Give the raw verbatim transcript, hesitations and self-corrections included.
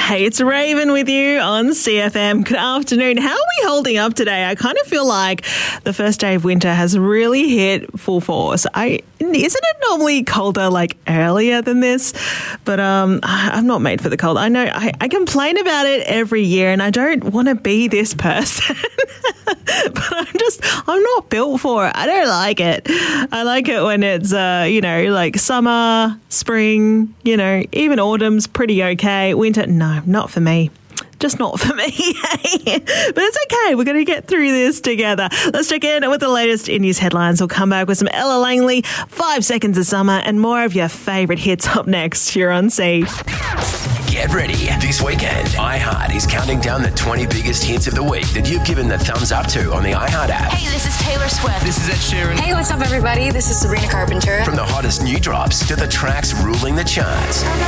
Hey, it's Raven with you on C F M. Good afternoon. How are we holding up today? I kind of feel like the first day of winter has really hit full force. I isn't it normally colder like earlier than this? But um, I'm not made for the cold. I know I, I complain about it every year, and I don't want to be this person. But I'm just I'm not built for it. I don't like it. I like it when it's uh, you know, like summer, spring, you know, even autumn's pretty okay. Winter, no, not for me. Just not for me. But it's okay. We're going to get through this together. Let's check in with the latest in news headlines. We'll come back with some Ella Langley, Five Seconds of Summer, and more of your favourite hits up next here on C. Get ready. This weekend, iHeart is counting down the twenty biggest hits of the week that you've given the thumbs up to on the iHeart app. Hey, this is Taylor Swift. This is Ed Sheeran. Hey, what's up, everybody? This is Sabrina Carpenter. From the hottest new drops to the tracks ruling the charts.